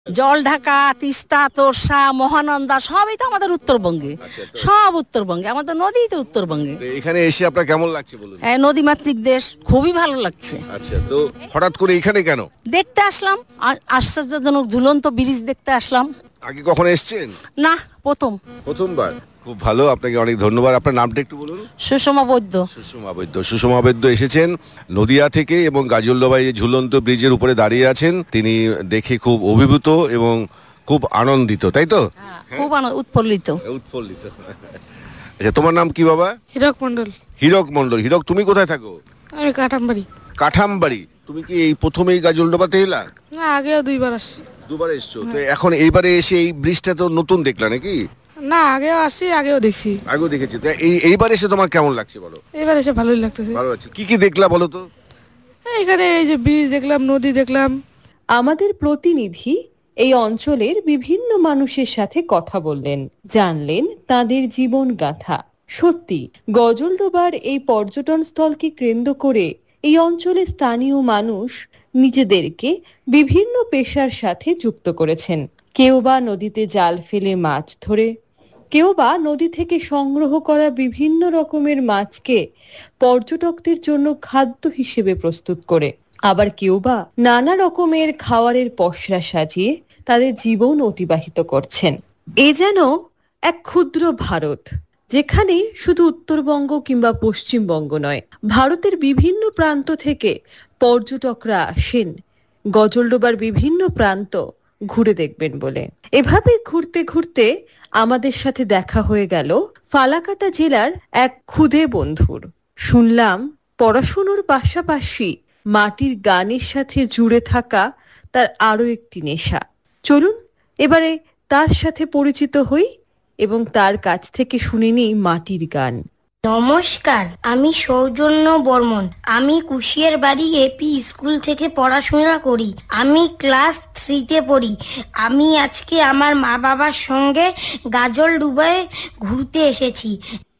জলঢাকা, তিস্তা, তোরসা, মহানন্দা সবই তো আমাদের উত্তরবঙ্গে। সব উত্তরবঙ্গে, আমাদের নদী তো উত্তরবঙ্গে। তো এখানে এসে আপনার কেমন লাগছে বলুন? নদীমাতৃক দেশ, খুবই ভালো লাগছে। আচ্ছা, তো হঠাৎ করে এখানে কেন? দেখতে আসলাম, আশ্চর্যজনক ঝুলন্ত ব্রিজ দেখতে আসলাম। আগে কখনো এসেছেন? না, প্রথমবার। খুব ভালো, আপনাকে অনেক ধন্যবাদ। আপনার নামটা একটু বলুন। সুষমা বৈদ্য। সুষমা বৈদ্য এসেছেন নদিয়া থেকে এবং গাজীউল্লাহবাই ঝুলন্ত ব্রিজের উপরে দাঁড়িয়ে আছেন। তিনি দেখে খুব অভিভূত এবং খুব আনন্দিত, তাই তো? খুব উৎফুল্লিত। আচ্ছা, তোমার নাম কি বাবা? হীরক মন্ডল। হীরক মন্ডল। হীরক, তুমি কোথায় থাকো? আমি কাঠামবাড়ি। কাঠামবাড়ি। তুমি কি এই প্রথমেই গাজীউল্লাহবাইতে এলা? না, আগেও দুইবার আসছি। দুবার এসছো? তো এখন এইবারে এসে এই ব্রিজটা তো নতুন দেখলা নাকি? না, আগেও আসছি, আগেও দেখছি। আগেও দেখেছি। তো এইবার এসে তোমার কেমন লাগছে বলো? এবার এসে ভালোই লাগতেছে। ভালো লাগছে। কি কি দেখলা বলো তো? এখানে এই যে ব্রিজ দেখলাম, নদী দেখলাম। আমাদের প্রতিনিধি এই অঞ্চলের বিভিন্ন মানুষের সাথে কথা বললেন, জানলেন তাদের জীবন গাথা। সত্যি গজলডোবার এই পর্যটন স্থলকে কেন্দ্র করে এই অঞ্চলের স্থানীয় মানুষ নিজেদেরকে বিভিন্ন পেশার সাথে যুক্ত করেছেন। কেউ বা নদীতে জাল ফেলে মাছ ধরে, কেউ বা নদী থেকে সংগ্রহ করা বিভিন্ন রকমের মাছকে পর্যটকদের জন্য খাদ্য হিসেবে প্রস্তুত করে, আবার কেউ বা নানা রকমের খাবারের পসরা সাজিয়ে তাদের জীবন অতিবাহিত করছেন। এ যেন এক ক্ষুদ্র ভারত, যেখানে শুধু উত্তরবঙ্গ কিংবা পশ্চিমবঙ্গ নয়, ভারতের বিভিন্ন প্রান্ত থেকে পর্যটকরা আসেন গজলডোবার বিভিন্ন প্রান্ত ঘুরে দেখবেন বলে। এভাবে ঘুরতে ঘুরতে আমাদের সাথে দেখা হয়ে গেল ফালাকাটা জেলার এক ক্ষুদে বন্ধুর। শুনলাম পড়াশুনোর পাশাপাশি মাটির গানের সাথে জুড়ে থাকা তার আরো একটি নেশা। চলুন এবারে তার সাথে পরিচিত হই এবং তার কাছ থেকে শুনে নিই মাটির গান। নমস্কার, আমি সৌজন্য বর্মন। আমি কুশিয়ার বাড়ি এপি স্কুল থেকে পড়াশোনা করি। আমি ক্লাস 3-তে পড়ি। আমি আজকে আমার মা বাবার সঙ্গে গাজলডোবায় ঘুরতে এসেছি।